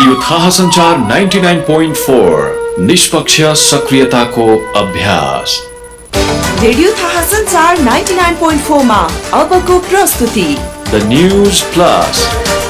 Radio थाहा संचार 99.4 निष्पक्ष सक्रियताको अभ्यास। रेडियो थाहा संचार 99.4 मा अबको प्रस्तुति द न्यूज प्लस।